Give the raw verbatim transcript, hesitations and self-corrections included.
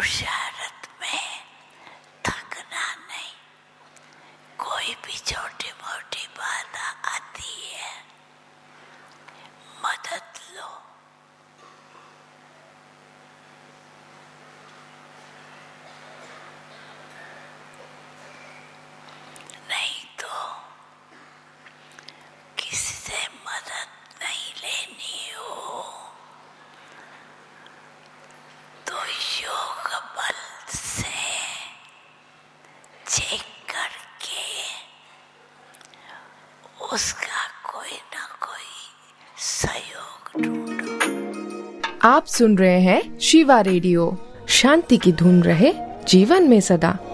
पुरुषार्थ में थकना नहीं। कोई भी छोटी मोटी बाधा आती है, मदद लो। नहीं तो किसी से मदद नहीं लेनी हो तो योग बल से चेक करके उसका कोई ना कोई सहयोग ढूंढो। आप सुन रहे हैं शिवा रेडियो। शांति की धुन रहे जीवन में सदा।